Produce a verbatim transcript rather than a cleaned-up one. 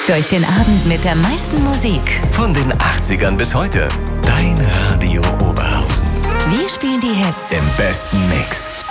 Durch den Abend mit der meisten Musik. Von den achtzigern bis heute. Dein Radio Oberhausen. Wir spielen die Hits im besten Mix.